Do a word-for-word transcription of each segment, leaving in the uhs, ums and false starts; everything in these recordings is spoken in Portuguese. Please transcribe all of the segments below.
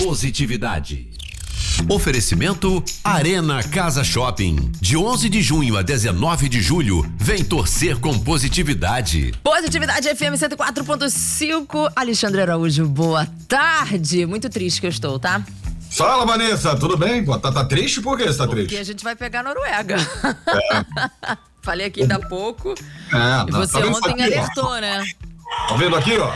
positividade. Oferecimento Arena Casa Shopping. De onze de junho a dezenove de julho, vem torcer com positividade. Positividade F M cento e quatro ponto cinco. Alexandre Araújo, boa tarde. Muito triste que eu estou, tá? Fala, Vanessa, tudo bem? Tá, tá triste? Por que você tá Porque triste? Porque a gente vai pegar a Noruega. É. Falei aqui ainda há pouco. É, e você tá ontem aqui, alertou, ó. né? Tá vendo aqui, ó?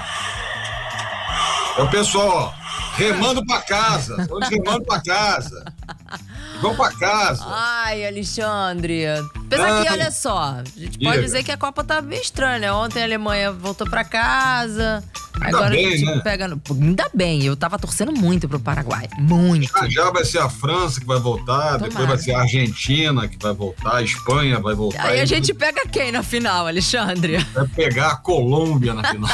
É o pessoal, ó, remando pra casa. Todos remando pra casa. Vão pra casa. Ai, Alexandre. Apesar que, olha só, a gente pode Diga. dizer que a Copa tá meio estranha, né? Ontem a Alemanha voltou pra casa. Ainda Agora bem, a gente né? pega. No... Ainda bem, eu tava torcendo muito pro Paraguai. Muito. Já, já vai ser a França que vai voltar, Tomara. depois vai ser a Argentina que vai voltar, a Espanha vai voltar. Aí a e gente pega quem na final, Alexandre? vai pegar a Colômbia na final.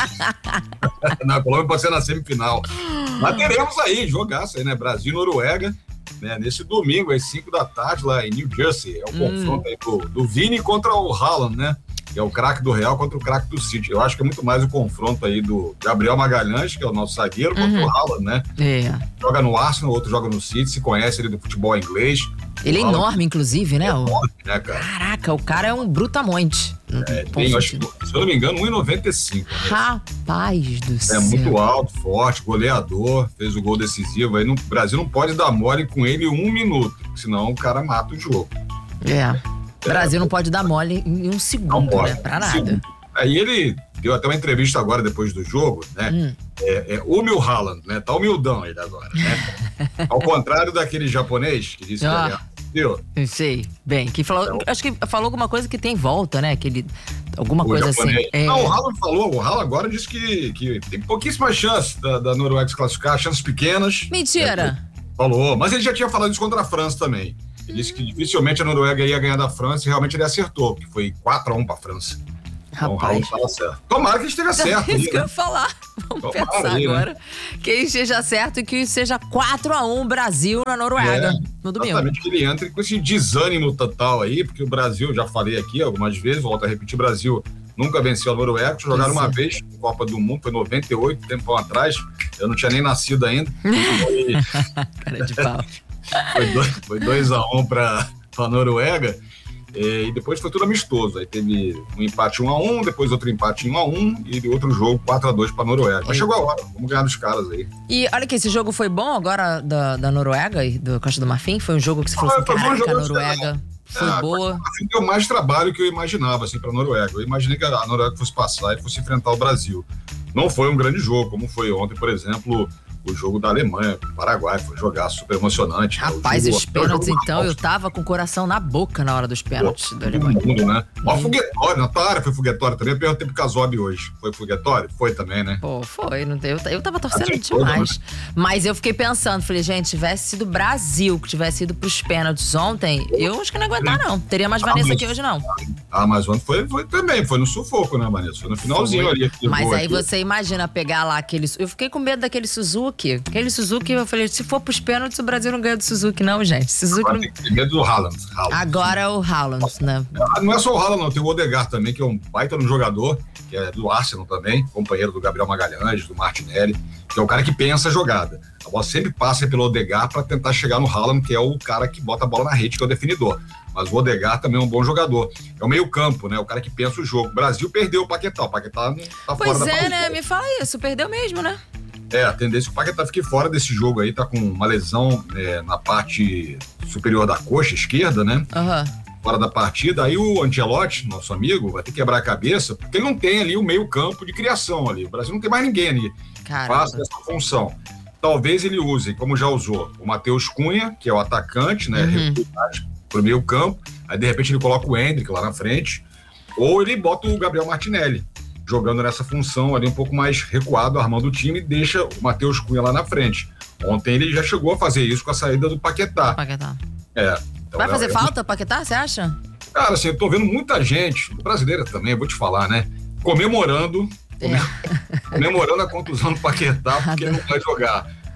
Na Colômbia pode ser na semifinal. Mas teremos aí, jogaço aí, né? Brasil e Noruega, né? Nesse domingo, às cinco da tarde, lá em New Jersey. É o Hum. confronto aí do, do Vini contra o Haaland, né? Que é o craque do Real contra o craque do City. Eu acho que é muito mais o confronto aí do Gabriel Magalhães, que é o nosso zagueiro, contra Uhum. o Haaland, né? É. Joga no Arsenal, o outro joga no City, se conhece ele do futebol inglês. Ele é O Haaland enorme, inclusive, né? é O- enorme, né, cara? Caraca, o cara é um brutamonte. É, tem, eu acho que, se eu não me engano, um e noventa e cinco. Né? Rapaz do céu. É muito alto, forte, goleador, fez o gol decisivo. Aí no o Brasil não pode dar mole com ele um minuto, senão o cara mata o jogo. É. O Brasil não pode dar mole em um segundo, pode. né? Pra Um nada. segundo. Aí ele deu até uma entrevista agora, depois do jogo, né? Hum. É, é humil Haaland, né? Tá humildão ele agora, né? Ao contrário daquele japonês que disse Ah. que ele é. Sei. Bem, que falou. Acho que falou alguma coisa que tem volta, né? Que ele. Alguma O coisa japonês. assim. É. Não, o Haaland falou, o Haaland agora disse que, que tem pouquíssimas chances da, da Noruega se classificar, chances pequenas. Mentira! Falou, mas ele já tinha falado isso contra a França também. Ele disse que dificilmente a Noruega ia ganhar da França e realmente ele acertou, porque foi quatro a um pra França. Então, o Rapaz. Haaland tava certo. Tomara que esteja certo. É isso aí, que eu né? ia falar. Vamos Tomara pensar aí, né? agora. Que esteja certo e que seja quatro a um Brasil na Noruega É, no domingo. Exatamente, que ele entre com esse desânimo total aí, porque o Brasil, já falei aqui algumas vezes, volto a repetir, o Brasil nunca venceu a Noruega, jogaram Pois uma é. vez em Copa do Mundo, foi em noventa e oito, tempo atrás, eu não tinha nem nascido ainda. Foi, Cara de pau. foi dois, foi dois a um para a Noruega, e depois foi tudo amistoso. Aí teve um empate um a um, depois outro empate um a um e outro jogo quatro a dois para a Noruega. Mas chegou a hora, vamos ganhar dos caras aí. E olha que esse jogo foi bom agora da, da Noruega e do Costa do Marfim? Foi um jogo que você falou Ah, assim, foi bom caraca, a jogo, Noruega foi Ah, boa. Assim, deu mais trabalho que eu imaginava, assim, para a Noruega. Eu imaginei que a Noruega fosse passar e fosse enfrentar o Brasil. Não foi um grande jogo, como foi ontem, por exemplo, o jogo da Alemanha, com o Paraguai. Foi um jogar super emocionante. né? O Rapaz, jogo- os pênaltis, o jogo então, mais eu tava com o coração na boca na hora dos pênaltis do do Alemanha. mundo, né? Ó, Hum. foguetório, na tua área foi foguetório também. Eu perguntei pro Casob hoje. Foi foguetório? Foi também, né? Pô, foi, não tem- eu, eu tava torcendo Acertou, demais. Mas eu fiquei pensando, falei, gente, tivesse sido Brasil, que tivesse ido pros pênaltis ontem, eu acho que não ia aguentar, não. Teria mais Ah, Vanessa mas- aqui hoje, não. Ah, mas ontem foi, foi também, foi no sufoco, né, Vanessa? Foi no finalzinho Foi. ali. aquele Mas gol aí aqui. você imagina pegar lá aquele. Eu fiquei com medo daquele Suzuki. Aquele Suzuki, eu falei, se for pros pênaltis, o Brasil não ganha do Suzuki, não, gente. Suzuki Agora não... tem que ter medo do Haaland. Haaland. Agora é o Haaland, né? Ah, não é só o Haaland, não. Tem o Odegaard também, que é um baita no jogador, que é do Arsenal também, companheiro do Gabriel Magalhães, do Martinelli, que é o cara que pensa a jogada. A bola sempre passa pelo Odegaard para tentar chegar no Haaland, que é o cara que bota a bola na rede, que é o definidor. Mas o Odegaard também é um bom jogador. É o meio-campo, né? O cara que pensa o jogo. O Brasil perdeu o Paquetá. O Paquetá não tá Pois fora da é, né? partida. Me fala isso. Perdeu mesmo, né? É, a tendência é que o Paquetá fique fora desse jogo aí, tá com uma lesão é, na parte superior da coxa esquerda, né? Aham. Fora da partida. Aí o Ancelotti, nosso amigo, vai ter que quebrar a cabeça, porque ele não tem ali o meio campo de criação ali. O Brasil não tem mais ninguém ali que Caramba. faça essa função. Talvez ele use, como já usou, o Matheus Cunha, que é o atacante, né? Uhum. Pro meio campo. Aí, de repente, ele coloca o Endrick lá na frente. Ou ele bota o Gabriel Martinelli, jogando nessa função ali um pouco mais recuado, armando o time, e deixa o Matheus Cunha lá na frente. Ontem ele já chegou a fazer isso com a saída do Paquetá. Paquetá. É. Então, Vai fazer é- falta, Paquetá, você acha? Cara, assim, eu tô vendo muita gente, brasileira também, vou te falar, né? Comemorando, É. comemorando a contusão do Paquetá, porque ele não vai jogar.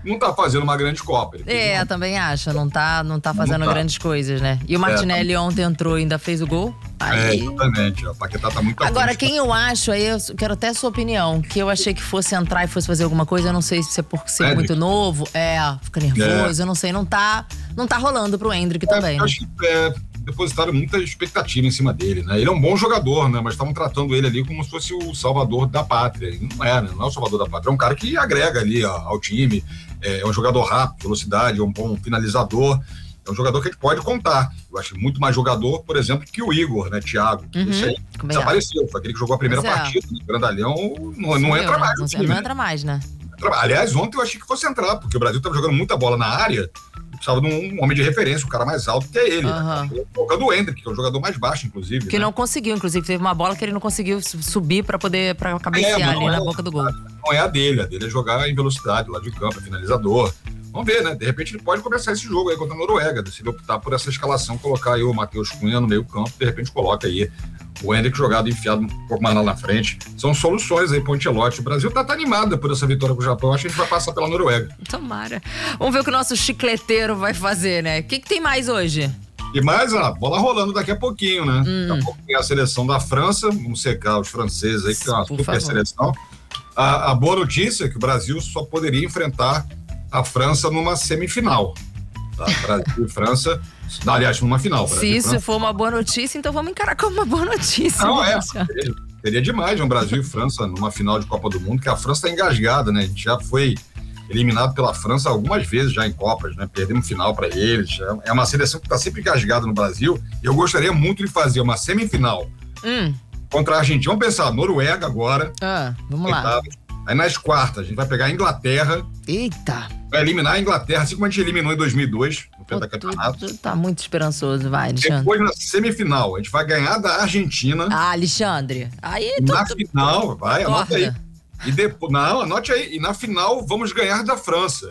não tá fazendo uma grande Copa. Ele É, uma... também acho. Não tá, não tá fazendo não tá. grandes coisas, né? E o Martinelli é, ontem entrou e ainda fez o gol. Aí... É, exatamente. O Paquetá tá muito Agora, frente. quem eu acho, aí eu quero até a sua opinião, que eu achei que fosse entrar e fosse fazer alguma coisa, eu não sei se é por ser Hendrick. muito novo, é, fica nervoso, É. eu não sei, não tá, não tá rolando pro Hendrick É, também. eu Né? acho que é, depositaram muita expectativa em cima dele, né? Ele é um bom jogador, né? Mas estavam tratando ele ali como se fosse o salvador da pátria. E não é, né? Não é o salvador da pátria. É um cara que agrega ali ó, ao time. É, é um jogador rápido, velocidade, é um bom finalizador. É um jogador que a gente pode contar. Eu acho muito mais jogador, por exemplo, que o Igor, né? Thiago. Uhum, Esse aí desapareceu. Foi aquele que jogou a primeira Pois é. partida. O Grandalhão não, não Sumiu, entra né? mais. Não, no time, não né? entra mais, né? Aliás, ontem eu achei que fosse entrar, porque o Brasil estava jogando muita bola na área e precisava de um homem de referência, um cara mais alto que é ele. Uhum. Né? Colocando o Hendrick, que é o jogador mais baixo, inclusive. Que né? não conseguiu, inclusive, teve uma bola que ele não conseguiu su- subir pra poder pra cabecear É, mas ali não na é- boca do gol. Não é a dele, a dele é jogar em velocidade, lá de campo, é finalizador. Vamos ver, né? De repente ele pode começar esse jogo aí contra a Noruega, se ele optar por essa escalação, colocar aí o Matheus Cunha no meio campo, de repente coloca aí o Hendrick jogado enfiado um pouco mais lá na frente. São soluções aí pro Ancelotti. O Brasil tá, tá animado por essa vitória com o Japão, acho que a gente vai passar pela Noruega. Tomara. Vamos ver o que o nosso chicleteiro vai fazer, né? O que, que tem mais hoje? E mais a bola rolando daqui a pouquinho, né? Hum. Daqui a pouco tem a seleção da França, vamos secar os franceses aí, que tem uma Por super favor. seleção. A, a boa notícia é que o Brasil só poderia enfrentar a França numa semifinal. Tá? Brasil e França, aliás, numa final. Brasil Se e isso França. for uma boa notícia, então vamos encarar como uma boa notícia. Não, é. né? Seria, seria demais um Brasil e França numa final de Copa do Mundo, que a França está engasgada, né? A gente já foi eliminado pela França algumas vezes já em Copas, né? Perdemos final para eles. É uma seleção que está sempre engasgada no Brasil. E eu gostaria muito de fazer uma semifinal Hum, contra a Argentina. Vamos pensar, Noruega agora. ah, vamos lá. oitavas. Aí nas quartas, a gente vai pegar a Inglaterra, Eita. vai eliminar a Inglaterra, assim como a gente eliminou em dois mil e dois, no Pô, tu, pentacampeonato. tu tá muito esperançoso, vai, Alexandre. Depois, na semifinal, a gente vai ganhar da Argentina. Ah, Alexandre. Aí tu, Na tu final, vai, anota aí. acorda. E depois, não, anote aí. E na final, vamos ganhar da França.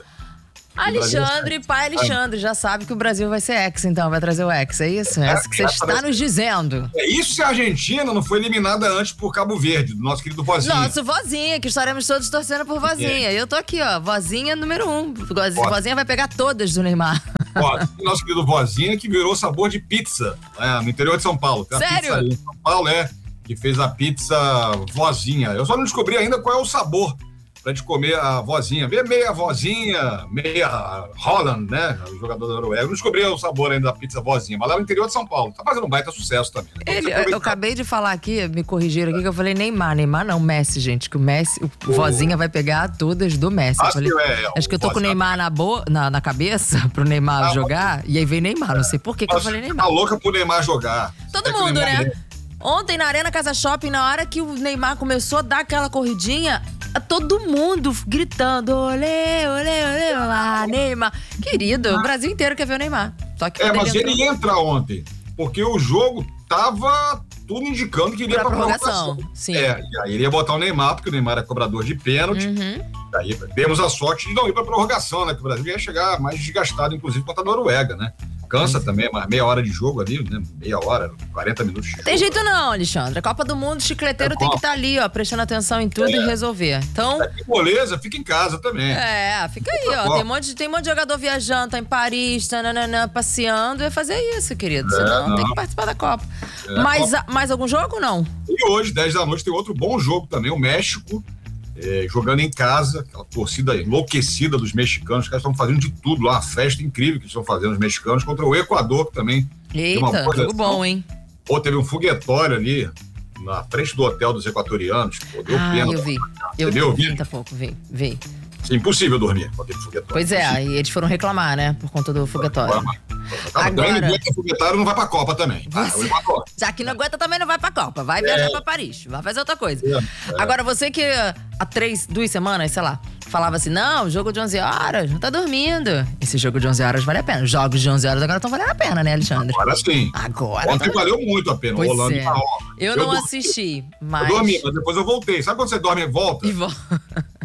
Alexandre, pai Alexandre, já sabe que o Brasil vai ser ex, então, vai trazer o ex, é isso? É isso que você é, está parece- nos dizendo. É isso se a Argentina não foi eliminada antes por Cabo Verde, do nosso querido Vozinha. Nosso Vozinha, que estaremos todos torcendo por Vozinha. E eu tô aqui, ó, Vozinha número um. Vozinha, Vozinha vai pegar todas do Neymar. Ó, nosso querido Vozinha que virou sabor de pizza, né, no interior de São Paulo. Tem uma Sério? pizza ali em São Paulo, é, que fez a pizza Vozinha. Eu só não descobri ainda qual é o sabor pra gente comer a Vozinha. Vê meia Vozinha, meia Holland, né, o jogador da Noruega. Eu não descobri o sabor ainda da pizza Vozinha, mas lá no interior de São Paulo. Tá fazendo um baita sucesso também. Então, Ele, você eu, aproveita- eu acabei de falar aqui, me corrigiram aqui, que eu falei Neymar. Neymar não, Messi, gente. Que o Messi, o Vozinha vai pegar todas do Messi. Eu Ah, falei, sim, é, é, acho que eu tô com o Vozinha- Neymar na, bo, na, na cabeça, pro Neymar Ah, jogar, e aí veio Neymar. Não sei por que, que eu Nossa, falei tá Neymar. louca pro Neymar jogar. Todo É que o mundo, Neymar né? é- Ontem na Arena Casa Shopping, na hora que o Neymar começou a dar aquela corridinha, todo mundo gritando: olê, olê, olê, olá, Neymar. Querido, o Brasil inteiro quer ver o Neymar. Só que É, quando mas ele ele entrou entra ontem, porque o jogo tava tudo indicando que iria pra pra prorrogação. prorrogação. Sim. É, e aí ele ia botar o Neymar, porque o Neymar é cobrador de pênalti. Uhum. Aí demos a sorte de não ir pra prorrogação, né? Que o Brasil ia chegar mais desgastado, inclusive, contra a Noruega, né? Cansa também, mas meia hora de jogo ali, né? Meia hora, quarenta minutos de jogo. Tem jeito não, Alexandre. A Copa do Mundo, o chicleteiro É tem que bom. estar ali, ó, prestando atenção em tudo e resolver. Então, Que moleza, fica em casa também. é, fica aí, ó. bom. Tem um, monte, de- tem um monte de jogador viajando, tá em Paris, tá nananã, passeando. É fazer isso, querido. É, Senão não. tem que participar da Copa. É, mais, a- mais algum jogo ou não? E hoje, dez da noite, tem outro bom jogo também, o México, é, jogando em casa, aquela torcida enlouquecida dos mexicanos, os caras estão fazendo de tudo lá, uma festa incrível que eles estão fazendo os mexicanos, contra o Equador, que também tem uma Eita, boa jogo seleção. bom, hein? Pô, teve um foguetório ali, na frente do hotel dos equatorianos, pô, deu Ah, pena. eu vi. Eu Entendeu? vi, tá pouco, vi, vi. Impossível dormir com aquele foguetório. Pois é, e eles foram reclamar, né, por conta do foguetório. Agora... Agora- O foguetário não vai pra Copa também. Ah, Você- o Equador. Já que não aguenta, também não vai pra Copa. Vai viajar pra Paris. Vai fazer outra coisa. É, Agora, você que há três, duas semanas, sei lá, falava assim, não, jogo de onze horas, não tá dormindo. Esse jogo de onze horas vale a pena. Os jogos de onze horas agora estão valendo a pena, né, Alexandre? Agora sim. Agora. Ontem tá- valeu muito a pena. Pois Holanda é. e Marrocos. Eu Eu não dormi. assisti, Eu mas... dormi, mas depois eu voltei. Sabe quando você dorme e volta? E vo-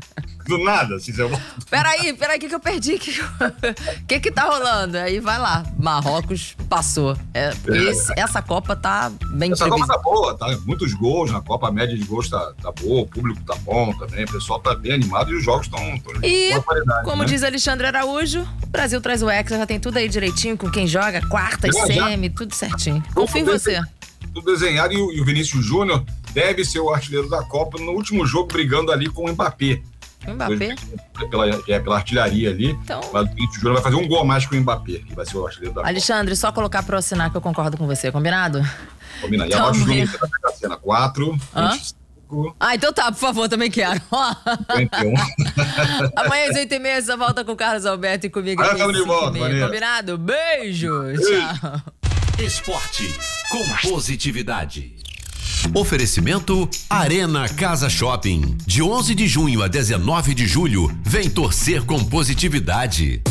Do nada, assim, você volta. Peraí, peraí, o que, que eu perdi? O que, que, que que tá rolando? Aí vai lá, Marrocos passou. É, esse, essa Copa tá bem Essa Copa previsível. tá boa, tá? Muitos gols na Copa, a média de gols tá, tá boa, o público tá bom também, o pessoal tá bem animado e os jogos estão E, de boa qualidade, como né? diz Alexandre Araújo, o Brasil traz o Hexa, já tem tudo aí direitinho, com quem joga, quartas, Já, já. semi, tudo certinho. Confio em você. Tudo desenhado, e o, e o Vinícius Júnior deve ser o artilheiro da Copa no último jogo, brigando ali com o Mbappé. Mbappé? Pela, é, pela artilharia ali. Então- Mas o Vinícius Júnior vai fazer um gol a mais que o Mbappé, que vai ser o artilheiro da Alexandre, só colocar pra eu assinar que eu concordo com você, combinado? Copa. Combina. E Então, anote os minha- números da cena: quatro, Hã? vinte e cinco, Ah, então tá, por favor, também quero. cinquenta e um. Amanhã às oito e meia você volta com o Carlos Alberto e comigo Ah, aqui às tamo de cinco e volta, meia. Vanessa. Combinado? Beijo! Tchau! Esporte com positividade. Oferecimento Arena Casa Shopping. De onze de junho a dezenove de julho, vem torcer com positividade.